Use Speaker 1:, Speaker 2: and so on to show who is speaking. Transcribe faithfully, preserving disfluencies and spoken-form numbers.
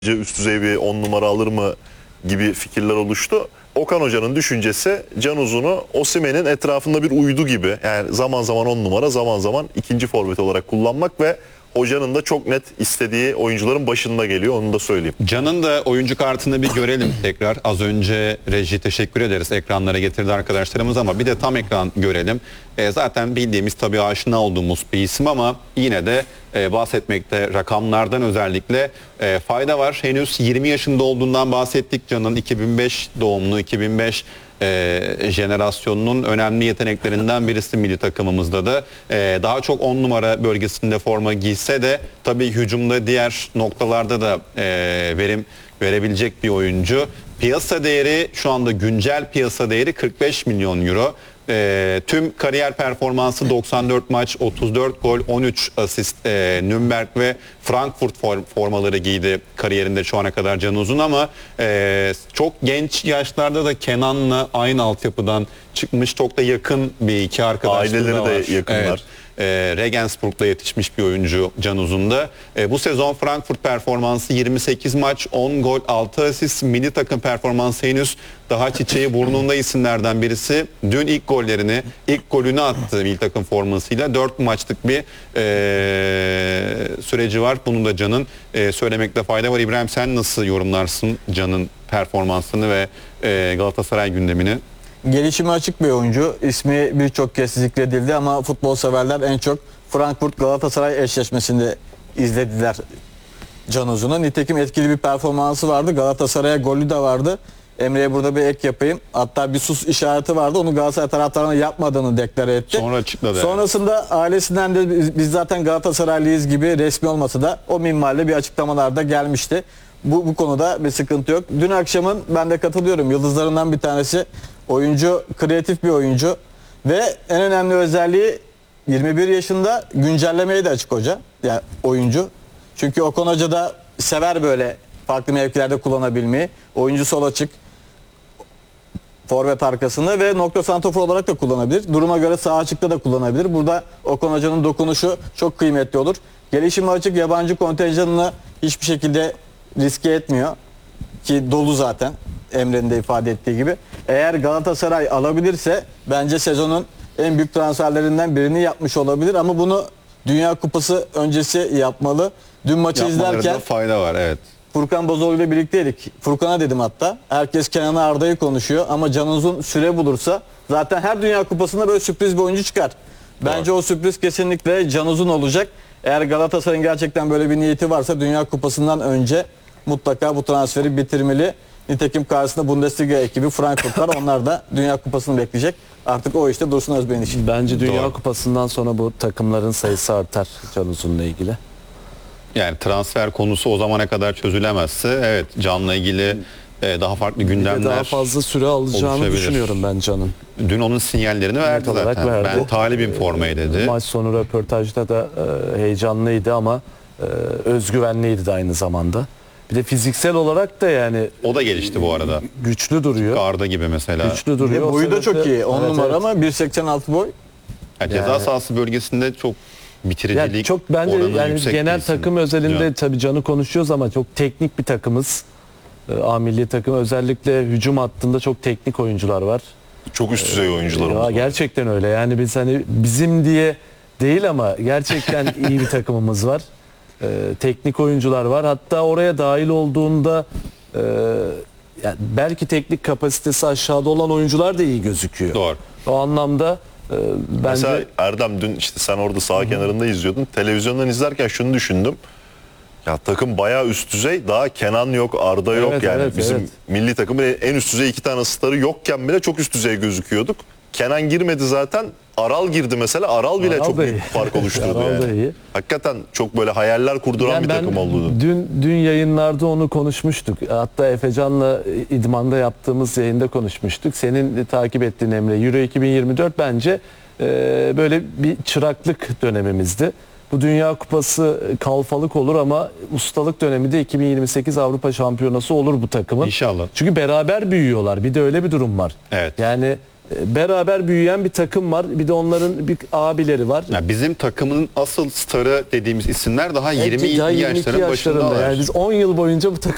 Speaker 1: üst düzey bir on numara alır mı gibi fikirler oluştu. Okan Hoca'nın düşüncesi Can Uzun'u Osimhen'in etrafında bir uydu gibi, yani zaman zaman on numara, zaman zaman ikinci forvet olarak kullanmak ve hocanın da çok net istediği oyuncuların başında geliyor, onu da söyleyeyim.
Speaker 2: Can'ın da oyuncu kartını bir görelim tekrar. Az önce reji teşekkür ederiz, ekranlara getirdi arkadaşlarımız, ama bir de tam ekran görelim. E, zaten bildiğimiz, tabii aşina olduğumuz bir isim ama yine de e, bahsetmekte rakamlardan özellikle e, fayda var. Henüz yirmi yaşında olduğundan bahsettik Can'ın. iki bin beş doğumlu, iki bin beş e, jenerasyonunun önemli yeteneklerinden birisi milli takımımızda da. E, daha çok on numara bölgesinde forma giyse de tabii hücumda diğer noktalarda da e, verim verebilecek bir oyuncu. Piyasa değeri şu anda, güncel piyasa değeri kırk beş milyon euro. E, tüm kariyer performansı doksan dört maç, otuz dört gol, on üç asist. E, Nürnberg ve Frankfurt formaları giydi kariyerinde şu ana kadar Can Uzun, ama e, çok genç yaşlarda da Kenan'la aynı altyapıdan çıkmış, çok da yakın bir iki arkadaşlığı
Speaker 1: Aileleri
Speaker 2: da var.
Speaker 1: de yakınlar.
Speaker 2: Evet. E, Regensburg'da yetişmiş bir oyuncu Can Uzun'da. E, bu sezon Frankfurt performansı yirmi sekiz maç, on gol, altı asist. Milli takım performansı henüz daha çiçeği burnunda isimlerden birisi. Dün ilk gollerini, ilk golünü attı milli takım formasıyla. dört maçlık bir e, süreci var. Bunu da Can'ın e, söylemekte fayda var. İbrahim, sen nasıl yorumlarsın Can'ın performansını ve e, Galatasaray gündemini?
Speaker 3: Gelişime açık bir oyuncu. İsmi birçok kez zikredildi ama futbol severler en çok Frankfurt Galatasaray eşleşmesinde izlediler Can Uzun'u. Nitekim etkili bir performansı vardı. Galatasaray'a golü de vardı. Emre'ye burada bir ek yapayım. Hatta bir sus işareti vardı. Onu Galatasaray taraftarına yapmadığını deklare etti.
Speaker 2: Sonra açıkladı.
Speaker 3: Sonrasında ailesinden de biz, biz zaten Galatasaraylıyız gibi resmi olmasa da o minvalde bir açıklamalarda gelmişti. Bu, bu konuda bir sıkıntı yok. Dün akşamın, ben de katılıyorum, yıldızlarından bir tanesi. Oyuncu kreatif bir oyuncu ve en önemli özelliği yirmi bir yaşında, güncellemeye de açık hoca. Yani oyuncu. Çünkü Okan Hoca da sever böyle farklı mevkilerde kullanabilmeyi. Oyuncu sol açık, forvet arkasını ve nokta santrafor olarak da kullanabilir. Duruma göre sağ açıkta da kullanabilir. Burada Okan Hoca'nın dokunuşu çok kıymetli olur. Gelişime açık, yabancı kontenjanını hiçbir şekilde riske etmiyor. Ki dolu zaten, Emre'nin de ifade ettiği gibi. Eğer Galatasaray alabilirse bence sezonun en büyük transferlerinden birini yapmış olabilir, ama bunu Dünya Kupası öncesi yapmalı. Dün maçı
Speaker 2: Yapmalarında
Speaker 3: izlerken
Speaker 2: fayda var, evet.
Speaker 3: Furkan Bozoğlu ile birlikteydik. Furkan'a dedim hatta. Herkes Kenan'a, Arda'yı konuşuyor ama Can Uzun süre bulursa zaten her Dünya Kupası'nda böyle sürpriz bir oyuncu çıkar. Bence Doğru. o sürpriz kesinlikle Can Uzun olacak. Eğer Galatasaray'ın gerçekten böyle bir niyeti varsa Dünya Kupası'ndan önce mutlaka bu transferi bitirmeli. Nitekim karşısında Bundesliga ekibi Frankfurt var. Onlar da Dünya Kupası'nı bekleyecek. Artık o işte Dursun Özbey'in işi.
Speaker 4: Bence Dünya
Speaker 2: Doğru.
Speaker 4: Kupası'ndan sonra bu takımların sayısı artar Can Uzun'la ilgili.
Speaker 2: Yani transfer konusu o zamana kadar çözülemezse, evet, Can'la ilgili e, daha farklı gündemler
Speaker 4: daha fazla süre alacağını
Speaker 2: oluşabilir.
Speaker 4: düşünüyorum ben Can'ın.
Speaker 2: Dün onun sinyallerini verdi
Speaker 4: olarak
Speaker 2: zaten.
Speaker 4: verdi.
Speaker 2: Ben talibim formaya dedi.
Speaker 4: Maç sonu röportajda da e, heyecanlıydı ama e, özgüvenliydi de aynı zamanda. Bir de fiziksel olarak da yani
Speaker 2: O da gelişti bu arada.
Speaker 4: güçlü duruyor.
Speaker 2: Arda gibi mesela.
Speaker 4: Güçlü duruyor.
Speaker 3: Ve boyu
Speaker 4: O
Speaker 3: da çok
Speaker 4: sebeple-
Speaker 3: iyi. on
Speaker 4: Evet,
Speaker 3: numara
Speaker 4: evet.
Speaker 3: ama bir seksen altı boy.
Speaker 2: Yani ceza
Speaker 4: Yani-
Speaker 2: sahası bölgesinde çok bitiricilik
Speaker 4: Yani çok bence
Speaker 2: oranı
Speaker 4: yani
Speaker 2: yüksek
Speaker 4: genel
Speaker 2: bir isim.
Speaker 4: takım özelinde
Speaker 2: Can.
Speaker 4: tabii Can'ı konuşuyoruz ama çok teknik bir takımız. E, A milli takım özellikle hücum hattında çok teknik oyuncular var.
Speaker 1: Çok üst düzey oyuncularımız
Speaker 4: Ya
Speaker 1: var.
Speaker 4: gerçekten öyle. Yani biz hani bizim diye değil ama gerçekten iyi bir takımımız var. Ee, teknik oyuncular var. Hatta oraya dahil olduğunda e, yani belki teknik kapasitesi aşağıda olan oyuncular da iyi gözüküyor.
Speaker 2: Doğru.
Speaker 4: O anlamda e, bence
Speaker 1: Mesela Erdem, dün işte sen orada sağ kenarında izliyordun. Televizyondan izlerken şunu düşündüm. Ya takım bayağı üst düzey. Daha Kenan yok, Arda yok.
Speaker 4: Evet,
Speaker 1: Yani
Speaker 4: evet,
Speaker 1: bizim
Speaker 4: evet.
Speaker 1: milli takımın en üst düzey iki tane starı yokken bile çok üst düzey gözüküyorduk. Kenan girmedi zaten. Aral girdi mesela. Aral bile
Speaker 4: Aral
Speaker 1: çok
Speaker 4: da
Speaker 1: büyük
Speaker 4: iyi.
Speaker 1: fark oluşturdu
Speaker 4: Aral da
Speaker 1: yani.
Speaker 4: iyi.
Speaker 1: Hakikaten çok böyle hayaller kurduran
Speaker 4: Yani
Speaker 1: bir
Speaker 4: ben
Speaker 1: takım olduğunu.
Speaker 4: Dün dün yayınlarda onu konuşmuştuk. Hatta Efecan'la İdman'da yaptığımız yayında konuşmuştuk. Senin de takip ettiğin Emre, Euro iki bin yirmi dört bence e, böyle bir çıraklık dönemimizdi. Bu Dünya Kupası kalfalık olur ama ustalık dönemi de iki bin yirmi sekiz Avrupa Şampiyonası olur bu takımın.
Speaker 2: İnşallah.
Speaker 4: Çünkü beraber büyüyorlar. Bir de öyle bir durum var.
Speaker 2: Evet.
Speaker 4: Yani e, beraber büyüyen bir takım var. Bir de onların bir abileri var.
Speaker 2: Ya bizim takımın asıl starı dediğimiz isimler daha yirmi
Speaker 4: Daha yirmi iki
Speaker 2: yaşların başındalar.
Speaker 4: Yani biz on yıl boyunca bu takım